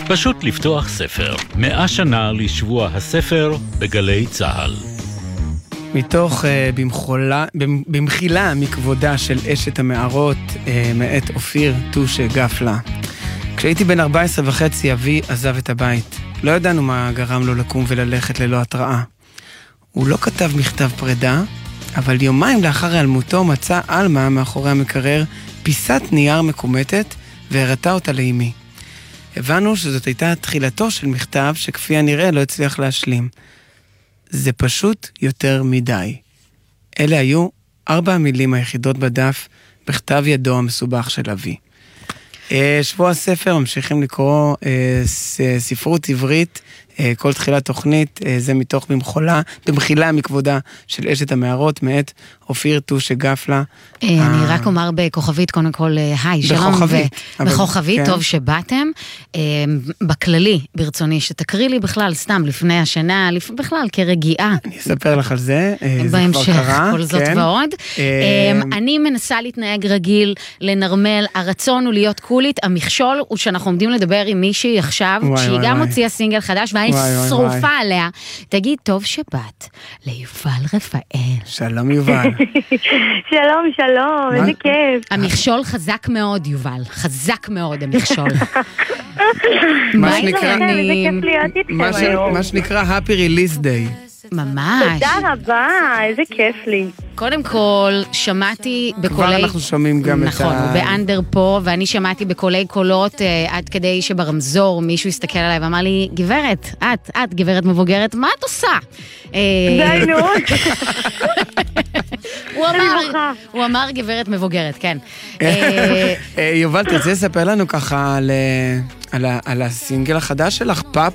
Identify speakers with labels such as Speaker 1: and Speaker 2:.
Speaker 1: פשוט לפתוח ספר. 100 שנה לשבוע הספר בגלי צהל.
Speaker 2: מתוך במחילה מכבודה של אשת המערות, מאת אופיר טושה גפלה. כשהייתי בן 14.5, אבי עזב את הבית. לא ידענו מה גרם לו לקום וללכת ללא התראה. הוא לא כתב מכתב פרידה, אבל יומיים לאחר היעלמותו מצא אלמה מאחורי המקרר פיסת נייר מקומטת והראתה אותה לאמי. הבנו שזאת הייתה תחילתו של מכתב שכפי הנראה לא הצליח להשלים. זה פשוט יותר מדי. אלה היו 4 המילים היחידות בדף בכתב ידו המסובך של אבי. שבוע הספר ממשיכים לקרוא ספרות עברית, כל תחילת תוכנית, זה מתוך במחילה מכבודה של אשת המערות, מאת אופיר טושה גפלה.
Speaker 3: אני רק אומר בכוכבית, קודם כל, היי, שלום. בכוכבית, טוב שבאתם. בכללי, ברצוני, שתקריא לי בכלל, סתם, לפני השנה, בכלל, כרגיעה.
Speaker 2: אני אספר לך על זה, זה כבר קרה.
Speaker 3: כל זאת ועוד. אני מנסה להתנהג רגיל, לנרמל, הרצון הוא להיות קולית, המכשול הוא שאנחנו עומדים לדבר עם מישהי עכשיו, שהיא גם הוציאה סינגל חדש, ואני שרופה עליה. תגיד, טוב שבאת ליובל רפאל.
Speaker 2: שלום יובל.
Speaker 4: שלום, שלום, איזה כיף.
Speaker 3: המכשול חזק מאוד, יובל. חזק מאוד המכשול.
Speaker 2: מה שנקרא Happy Release Day.
Speaker 3: ממש.
Speaker 4: תודה רבה, איזה כיף לי.
Speaker 3: קודם כל, שמעתי בקולי...
Speaker 2: כבר אנחנו שומעים גם את ה...
Speaker 3: נכון, באנדר פה, ואני שמעתי בקולי קולות, עד כדי שברמזור מישהו הסתכל עליי ואמר לי, גברת, את גברת מבוגרת, מה את עושה?
Speaker 4: די נו.
Speaker 3: הוא אמר גברת מבוגרת, כן.
Speaker 2: יובל, תרצה לספר לנו ככה על הסינגל החדש שלך, פאפ